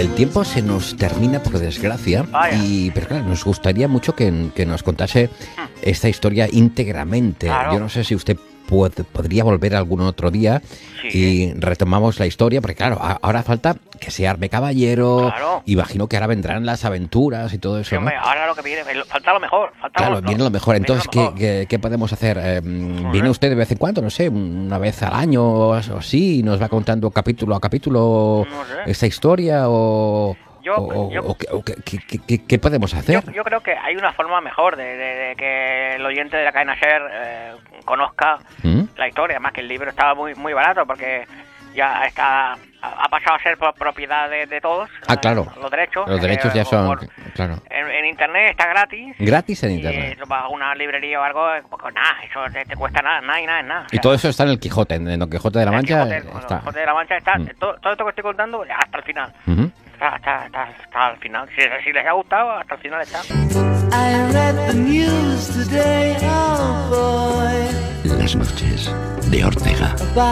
el tiempo se nos termina por desgracia, pero claro, nos gustaría mucho que nos contase esta historia íntegramente. Claro. Yo no sé si usted podría volver algún otro día y retomamos la historia, porque claro, ahora falta que se arme caballero, imagino que ahora vendrán las aventuras y todo eso, Sí, hombre, ¿no? ahora lo que viene, falta lo mejor. Viene lo mejor. Entonces, ¿qué podemos hacer? ¿Viene usted de vez en cuando? No sé, una vez al año o así, y nos va contando capítulo a capítulo esta historia ¿qué podemos hacer? Yo creo que hay una forma mejor de que el oyente de la cadena SER conozca la historia, más que el libro estaba muy barato, porque ya ha pasado a ser propiedad de todos. Claro. Los derechos. Los derechos ya son, claro. En internet está gratis. Gratis en internet. Y vas a una librería o algo, pues nada, eso te cuesta nada. Y todo eso está en el Quijote, en Don Quijote de la Mancha. El Quijote de la Mancha está, todo esto que estoy contando hasta el final. Está al final. Si les ha gustado, hasta el final está. I read the news today, oh boy. Las noches de Ortega.